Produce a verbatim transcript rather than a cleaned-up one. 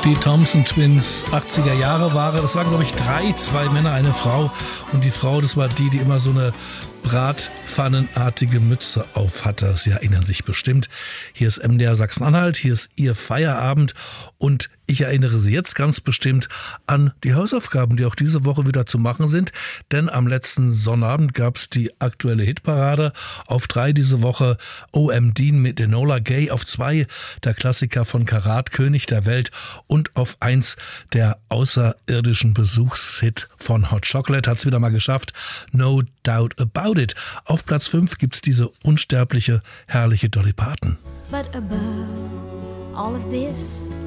Die Thompson Twins, achtziger Jahre Ware. Das waren, glaube ich, drei, zwei Männer, eine Frau. Und die Frau, das war die, die immer so eine bratpfannenartige Mütze auf hatte. Sie erinnern sich bestimmt. Hier ist M D R Sachsen-Anhalt, hier ist Ihr Feierabend. Und ich erinnere Sie jetzt ganz bestimmt an die Hausaufgaben, die auch diese Woche wieder zu machen sind. Denn am letzten Sonnabend gab es die aktuelle Hitparade. Auf drei diese Woche O M Dean mit Enola Gay. Auf zwei der Klassiker von Karat, König der Welt. Und auf eins der außerirdischen Besuchshit von Hot Chocolate. Hat es wieder mal geschafft. No Doubt About It. Auf Platz fünf gibt's diese unsterbliche, herrliche Dolly Parton. But above all of this